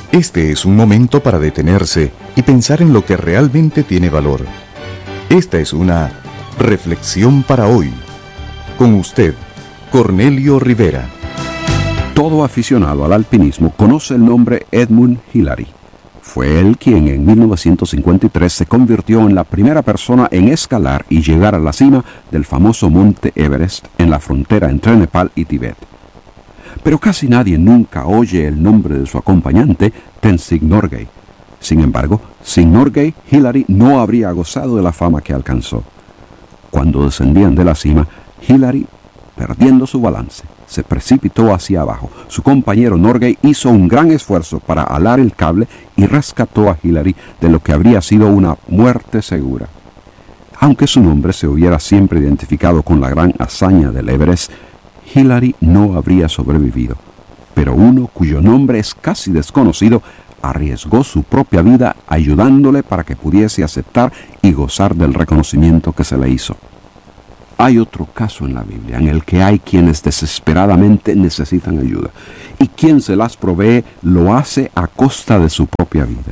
Este es un momento para detenerse y pensar en lo que realmente tiene valor. Esta es una reflexión para hoy. Con usted, Cornelio Rivera. Todo aficionado al alpinismo conoce el nombre Edmund Hillary. Fue él quien en 1953 se convirtió en la primera persona en escalar y llegar a la cima del famoso monte Everest en la frontera entre Nepal y Tíbet. Pero casi nadie nunca oye el nombre de su acompañante, Tenzing Norgay. Sin embargo, sin Norgay, Hillary no habría gozado de la fama que alcanzó. Cuando descendían de la cima, Hillary, perdiendo su balance, se precipitó hacia abajo. Su compañero Norgay hizo un gran esfuerzo para alar el cable y rescató a Hillary de lo que habría sido una muerte segura. Aunque su nombre se hubiera siempre identificado con la gran hazaña del Everest, Hillary no habría sobrevivido. Pero uno cuyo nombre es casi desconocido arriesgó su propia vida ayudándole para que pudiese aceptar y gozar del reconocimiento que se le hizo. Hay otro caso en la Biblia en el que hay quienes desesperadamente necesitan ayuda, y quien se las provee lo hace a costa de su propia vida.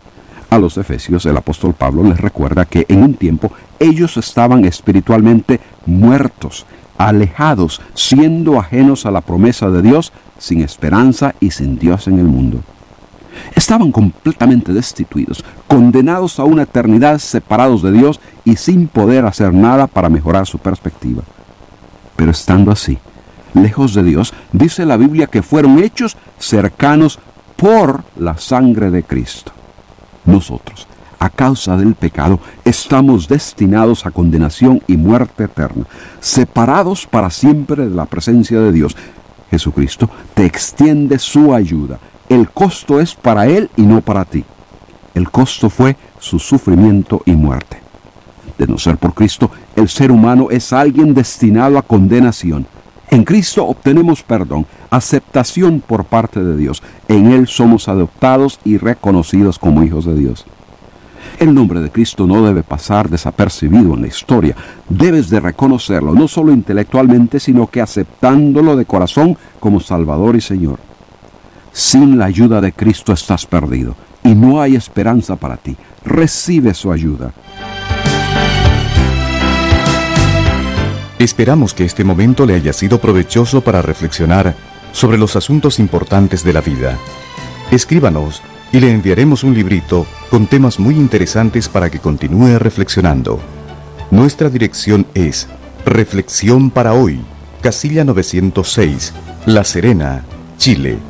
A los efesios el apóstol Pablo les recuerda que en un tiempo ellos estaban espiritualmente muertos, alejados, siendo ajenos a la promesa de Dios, sin esperanza y sin Dios en el mundo. Estaban completamente destituidos, condenados a una eternidad separados de Dios y sin poder hacer nada para mejorar su perspectiva. Pero estando así, lejos de Dios, dice la Biblia que fueron hechos cercanos por la sangre de Cristo. Nosotros, a causa del pecado, estamos destinados a condenación y muerte eterna, separados para siempre de la presencia de Dios. Jesucristo te extiende su ayuda. El costo es para Él y no para ti. El costo fue su sufrimiento y muerte. De no ser por Cristo, el ser humano es alguien destinado a condenación. En Cristo obtenemos perdón, aceptación por parte de Dios. En Él somos adoptados y reconocidos como hijos de Dios. El nombre de Cristo no debe pasar desapercibido en la historia. Debes de reconocerlo, no solo intelectualmente, sino que aceptándolo de corazón como Salvador y Señor. Sin la ayuda de Cristo estás perdido y no hay esperanza para ti. Recibe su ayuda. Esperamos que este momento le haya sido provechoso para reflexionar sobre los asuntos importantes de la vida. Escríbanos y le enviaremos un librito con temas muy interesantes para que continúe reflexionando. Nuestra dirección es Reflexión para Hoy, Casilla 906, La Serena, Chile,